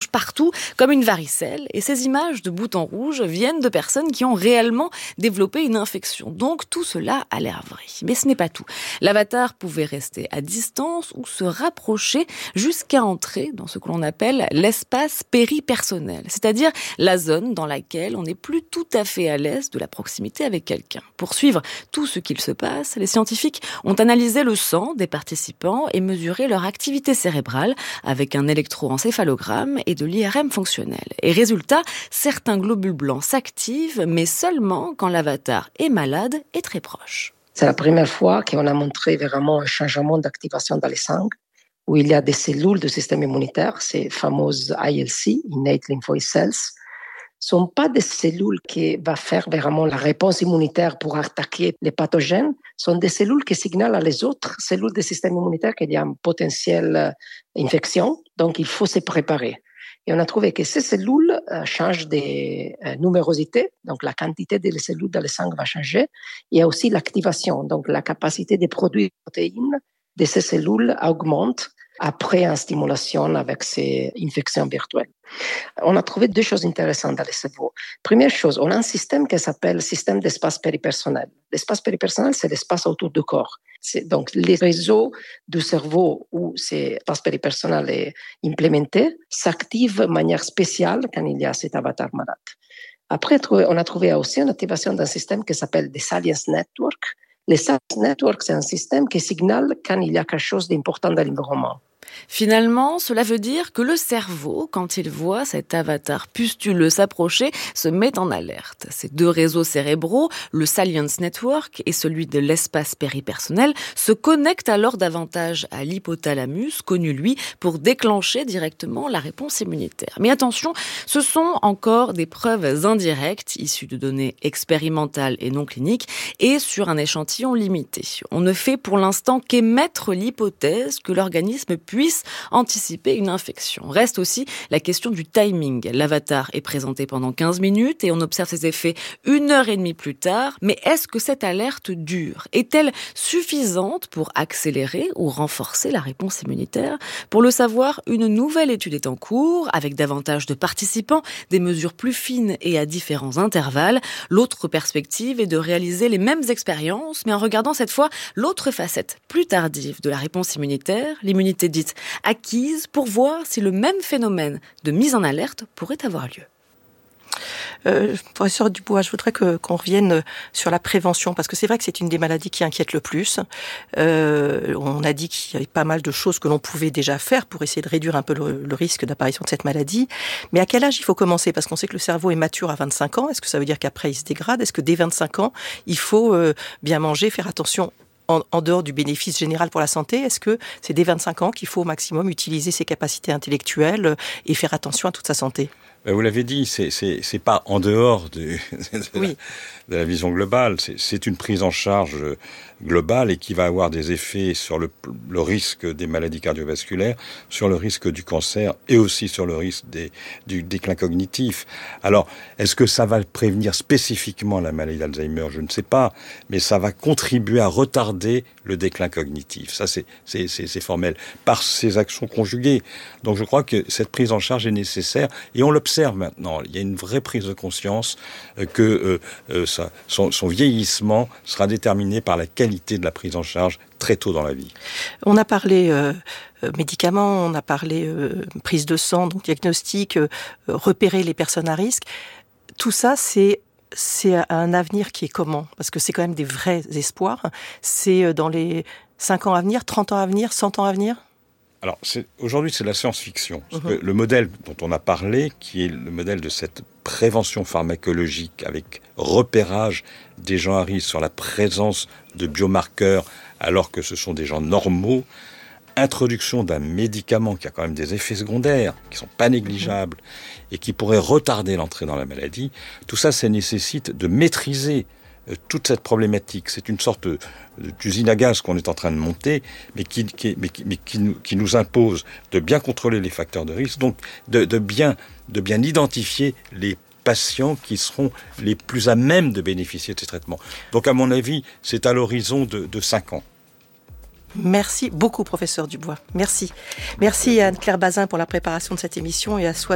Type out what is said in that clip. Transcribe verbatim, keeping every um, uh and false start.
rouge partout, comme une varicelle. Et ces images de boutons rouges viennent de personnes qui ont réellement développé une infection. Donc tout cela a l'air vrai. Mais ce n'est pas tout. L'avatar pouvait rester à distance ou se rapprocher jusqu'à entrer dans ce que l'on appelle l'espace péripersonnel, c'est-à-dire la zone dans laquelle on n'est plus tout à fait à l'aise de la proximité avec quelqu'un. Pour suivre tout ce qu'il se passe, les scientifiques ont analysé le sang des participants et mesuré leur activité cérébrale avec un électroencéphalogramme et de l'I R M fonctionnel. Et résultat, certains globules blancs s'activent, mais seulement quand l'avatar est malade et très proche. C'est la première fois qu'on a montré vraiment un changement d'activation dans les sangs, où il y a des cellules du système immunitaire, ces fameuses I L C, Innate Lymphoid Cells, sont pas des cellules qui vont faire vraiment la réponse immunitaire pour attaquer les pathogènes, sont des cellules qui signalent à les autres cellules du système immunitaire qu'il y a une potentielle infection, donc il faut se préparer. Et on a trouvé que ces cellules euh, changent de euh, numérosité, donc la quantité des cellules dans le sang va changer. Il y a aussi l'activation, donc la capacité de produire des protéines de ces cellules augmente après une stimulation avec ces infections virtuelles. On a trouvé deux choses intéressantes dans le cerveau. Première chose, on a un système qui s'appelle système d'espace péripersonnel. L'espace péripersonnel, c'est l'espace autour du corps. C'est donc les réseaux du cerveau où cet espace péripersonnel est implémenté s'activent de manière spéciale quand il y a cet avatar malade. Après, on a trouvé aussi une activation d'un système qui s'appelle des Salience Network. Les Salience Network, c'est un système qui signale quand il y a quelque chose d'important dans l'environnement. Finalement, cela veut dire que le cerveau, quand il voit cet avatar pustuleux s'approcher, se met en alerte. Ces deux réseaux cérébraux, le Salience Network et celui de l'espace péripersonnel, se connectent alors davantage à l'hypothalamus, connu lui, pour déclencher directement la réponse immunitaire. Mais attention, ce sont encore des preuves indirectes, issues de données expérimentales et non cliniques, et sur un échantillon limité. On ne fait pour l'instant qu'émettre l'hypothèse que l'organisme puisse anticiper une infection. Reste aussi la question du timing. L'avatar est présenté pendant quinze minutes et on observe ses effets une heure et demie plus tard. Mais est-ce que cette alerte dure? Est-elle suffisante pour accélérer ou renforcer la réponse immunitaire? Pour le savoir, une nouvelle étude est en cours avec davantage de participants, des mesures plus fines et à différents intervalles. L'autre perspective est de réaliser les mêmes expériences, mais en regardant cette fois l'autre facette plus tardive de la réponse immunitaire, l'immunité dite acquise, pour voir si le même phénomène de mise en alerte pourrait avoir lieu. Euh, professeur Dubois, je voudrais que, qu'on revienne sur la prévention, parce que c'est vrai que c'est une des maladies qui inquiète le plus. Euh, on a dit qu'il y avait pas mal de choses que l'on pouvait déjà faire pour essayer de réduire un peu le, le risque d'apparition de cette maladie. Mais à quel âge il faut commencer? Parce qu'on sait que le cerveau est mature à vingt-cinq ans. Est-ce que ça veut dire qu'après il se dégrade? Est-ce que dès vingt-cinq ans, il faut euh, bien manger, faire attention En, en dehors du bénéfice général pour la santé? Est-ce que c'est dès vingt-cinq ans qu'il faut au maximum utiliser ses capacités intellectuelles et faire attention à toute sa santé? Vous l'avez dit, c'est, c'est, c'est pas en dehors de, de, oui. la, de la vision globale. C'est, c'est une prise en charge globale et qui va avoir des effets sur le, le risque des maladies cardiovasculaires, sur le risque du cancer et aussi sur le risque des, du déclin cognitif. Alors, est-ce que ça va prévenir spécifiquement la maladie d'Alzheimer? Je ne sais pas, mais ça va contribuer à retarder le déclin cognitif. Ça, c'est, c'est, c'est, c'est formel, par ces actions conjuguées. Donc, je crois que cette prise en charge est nécessaire et on l'observe maintenant. Il y a une vraie prise de conscience que euh, euh, ça, son, son vieillissement sera déterminé par la qualité de la prise en charge très tôt dans la vie. On a parlé euh, médicaments, on a parlé euh, prise de sang, donc diagnostic, euh, repérer les personnes à risque. Tout ça, c'est c'est un avenir qui est comment? Parce que c'est quand même des vrais espoirs. C'est dans les cinq ans à venir, trente ans à venir, cent ans à venir? Alors, c'est, aujourd'hui, c'est la science-fiction. Mmh. Le modèle dont on a parlé, qui est le modèle de cette prévention pharmacologique avec repérage des gens à risque sur la présence de biomarqueurs alors que ce sont des gens normaux, introduction d'un médicament qui a quand même des effets secondaires, qui sont pas négligeables et qui pourraient retarder l'entrée dans la maladie, tout ça, ça nécessite de maîtriser toute cette problématique. C'est une sorte d'usine à gaz qu'on est en train de monter, mais qui, qui, mais qui, mais qui, nous, qui nous impose de bien contrôler les facteurs de risque, donc de, de, bien, de bien identifier les patients qui seront les plus à même de bénéficier de ces traitements. Donc, à mon avis, c'est à l'horizon de, de cinq ans. Merci beaucoup, professeur Dubois. Merci. Merci à Anne-Claire Bazin pour la préparation de cette émission et à Swan